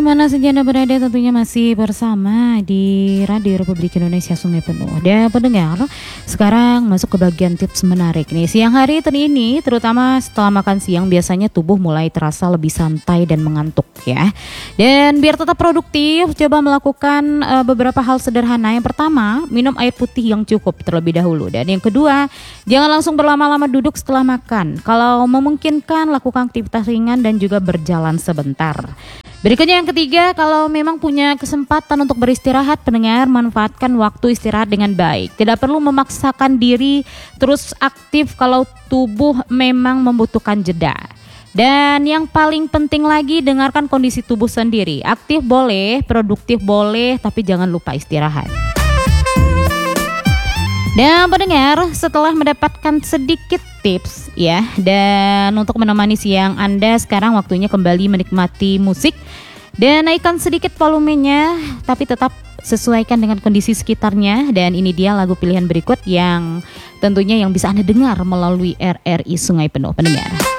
dimana saja Anda berada, tentunya masih bersama di Radio Republik Indonesia Sungai Penuh. Dan pendengar, sekarang masuk ke bagian tips menarik nih. Siang hari ini, terutama setelah makan siang, biasanya tubuh mulai terasa lebih santai dan mengantuk ya. Dan biar tetap produktif, coba melakukan beberapa hal sederhana. Yang pertama, minum air putih yang cukup terlebih dahulu. Dan yang kedua, jangan langsung berlama-lama duduk setelah makan. Kalau memungkinkan, lakukan aktivitas ringan dan juga berjalan sebentar. Berikutnya yang ketiga, kalau memang punya kesempatan untuk beristirahat, pendengar, manfaatkan waktu istirahat dengan baik. Tidak perlu memaksakan diri terus aktif kalau tubuh memang membutuhkan jeda. Dan yang paling penting lagi, dengarkan kondisi tubuh sendiri. Aktif boleh, produktif boleh, tapi jangan lupa istirahat. Dan pendengar, setelah mendapatkan sedikit tips ya, dan untuk menemani siang Anda, sekarang waktunya kembali menikmati musik. Dan naikkan sedikit volumenya, tapi tetap sesuaikan dengan kondisi sekitarnya. Dan ini dia lagu pilihan berikut yang tentunya yang bisa Anda dengar melalui RRI Sungai Penuh, pendengar.